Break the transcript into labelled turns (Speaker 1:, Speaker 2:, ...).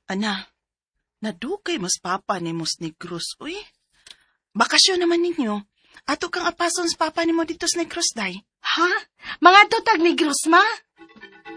Speaker 1: Ana, nadugay mas papa ni Mos Negros, uy. Bakasyon naman ninyo. Ato kang apason sa papa ni mo dito sa Negros, day.
Speaker 2: Ha? Mga tutag Negros, ma?